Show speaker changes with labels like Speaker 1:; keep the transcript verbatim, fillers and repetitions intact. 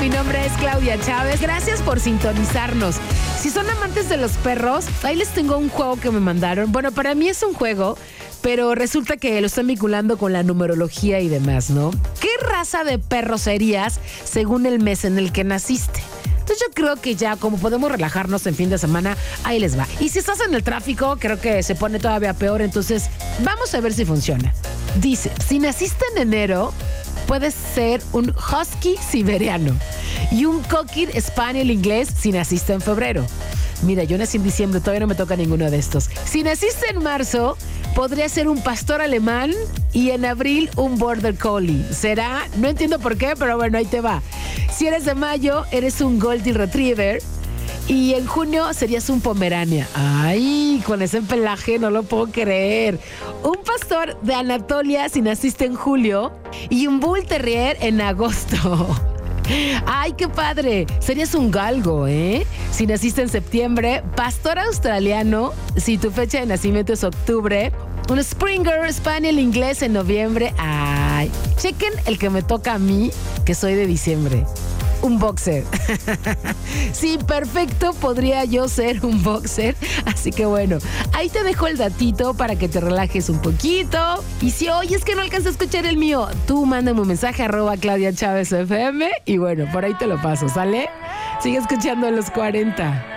Speaker 1: Mi nombre es Claudia Chávez. Gracias por sintonizarnos. Si son amantes de los perros, ahí les tengo un juego que me mandaron. Bueno, para mí es un juego, pero resulta que lo están vinculando con la numerología y demás, ¿no? ¿Qué raza de perro serías según el mes en el que naciste? Entonces yo creo que ya como podemos relajarnos en fin de semana, ahí les va. Y si estás en el tráfico, creo que se pone todavía peor, entonces vamos a ver si funciona. Dice, si naciste en enero, puedes ser un husky siberiano y un cocker spaniel inglés si naciste en febrero. Mira, yo nací en diciembre, todavía no me toca ninguno de estos. Si naciste en marzo, podría ser un pastor alemán y en abril un border collie. ¿Será? No entiendo por qué, pero bueno, ahí te va. Si eres de mayo, eres un golden retriever y en junio serías un pomerania. Ay, con ese pelaje no lo puedo creer. Un pastor de Anatolia si naciste en julio y un bull terrier en agosto. ¡Ay, qué padre! Serías un galgo, ¿eh? Si naciste en septiembre, pastor australiano, si tu fecha de nacimiento es octubre, un Springer Spaniel inglés en noviembre. ¡Ay! Chequen el que me toca a mí, que soy de diciembre. Un boxer. Sí, perfecto, podría yo ser un boxer. Así que bueno, ahí te dejo el datito para que te relajes un poquito. Y si hoy es que no alcanzas a escuchar el mío, tú mándame un mensaje arroba Claudia Chávez F M y bueno, por ahí te lo paso, ¿sale? Sigue escuchando a los cuarenta.